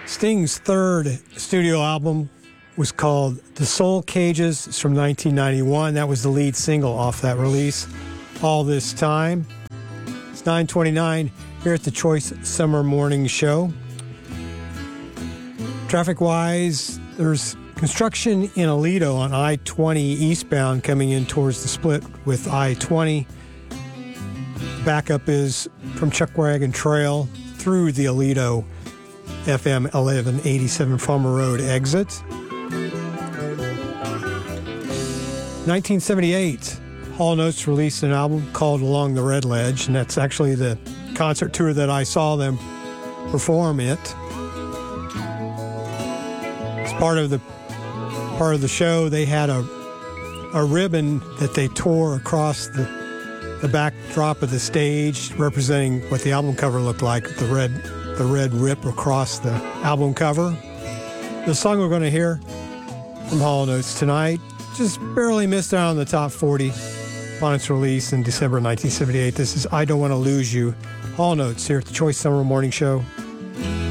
Sting's third studio album was called The Soul Cages. It's from 1991. That was the lead single off that release. All This Time. It's 9:29 here at the Choice Summer Morning Show. Traffic-wise, there's construction in Aledo on I-20 eastbound coming in towards the split with I-20. Backup is from Chuckwagon Trail through the Aledo FM 1187 Farmer Road exit. 1978, Hall & Oates released an album called Along the Red Ledge, and that's actually the concert tour that I saw them perform it. As part of the show, they had a ribbon that they tore across the backdrop of the stage, representing what the album cover looked like, the red rip across the album cover. The song we're going to hear from Hall & Oates tonight just barely missed out on the top 40 upon its release in December 1978. This is I Don't Want to Lose You. Hall & Oates here at the Choice Summer Morning Show.